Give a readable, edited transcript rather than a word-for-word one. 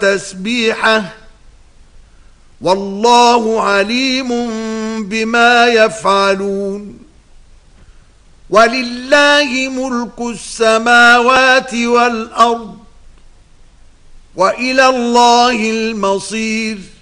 تسبيحه والله عليم بما يفعلون ولله ملك السماوات والأرض وإلى الله المصير